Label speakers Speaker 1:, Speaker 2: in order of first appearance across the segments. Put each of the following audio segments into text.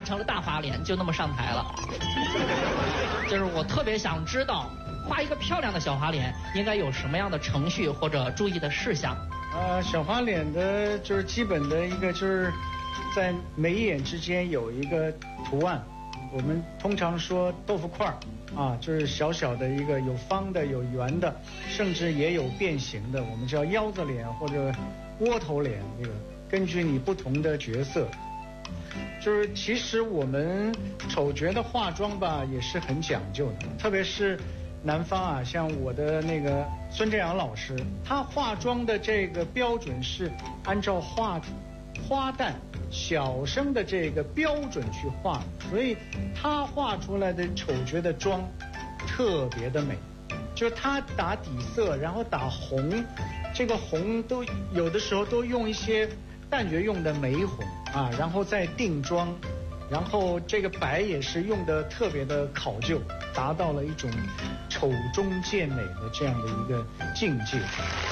Speaker 1: 成了大花脸，就那么上台了。就是我特别想知道，画一个漂亮的小花脸应该有什么样的程序或者注意的事项？
Speaker 2: 小花脸的就是基本的一个就是在眉眼之间有一个图案，我们通常说豆腐块啊，就是小小的一个，有方的，有圆的，甚至也有变形的，我们叫腰子脸或者窝头脸。这个根据你不同的角色，就是其实我们丑角的化妆吧也是很讲究的，特别是南方啊，像我的那个孙振阳老师，他化妆的这个标准是按照花旦小生的这个标准去画，所以他画出来的丑角的妆特别的美，就是他打底色，然后打红，这个红都有的时候都用一些旦角用的玫红啊，然后再定妆，然后这个白也是用的特别的考究，达到了一种丑中见美的这样的一个境界。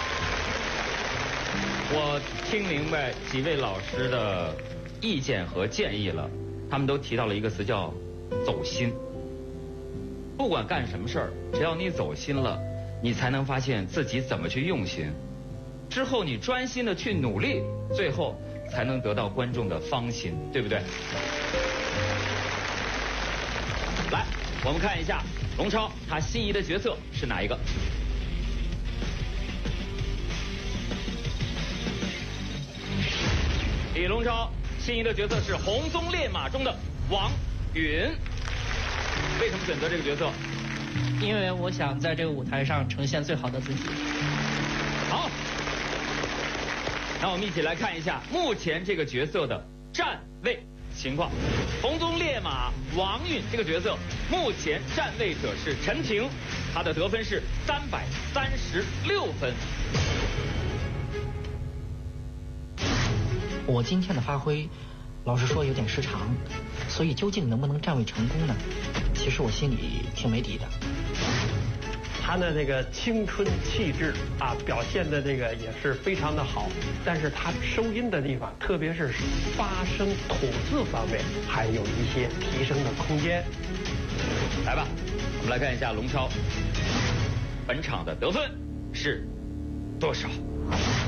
Speaker 3: 我听明白几位老师的意见和建议了，他们都提到了一个词叫走心。不管干什么事儿，只要你走心了，你才能发现自己怎么去用心，之后你专心的去努力，最后才能得到观众的芳心，对不对？来，我们看一下龙超他心仪的角色是哪一个？李龙超心仪的角色是《红鬃烈马》中的王允。为什么选择这个角色？
Speaker 1: 因为我想在这个舞台上呈现最好的自己。
Speaker 3: 好，那我们一起来看一下目前这个角色的站位情况。红鬃烈马王允这个角色目前站位者是陈婷，她的得分是336分。
Speaker 4: 我今天的发挥，老实说有点失常，所以究竟能不能站位成功呢？其实我心里挺没底的。
Speaker 5: 他的这个青春气质啊，表现的这个也是非常的好，但是他收音的地方，特别是发声吐字方面，还有一些提升的空间。
Speaker 3: 来吧，我们来看一下龙超本场的得分是多少。